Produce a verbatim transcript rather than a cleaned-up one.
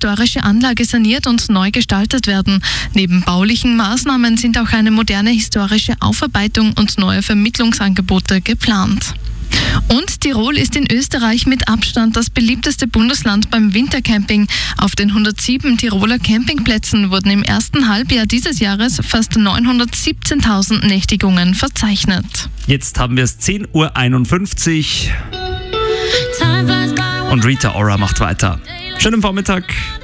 historische Anlage saniert und neu gestaltet werden. Neben baulichen Maßnahmen sind auch eine moderne historische Aufarbeitung und neue Vermittlungsangebote geplant. Und Tirol ist in Österreich mit Abstand das beliebteste Bundesland beim Wintercamping. Auf den hundertsieben Tiroler Campingplätzen wurden im ersten Halbjahr dieses Jahres fast neunhundertsiebzehntausend Nächtigungen verzeichnet. Jetzt haben wir es zehn Uhr einundfünfzig und Rita Ora macht weiter. Schönen Vormittag.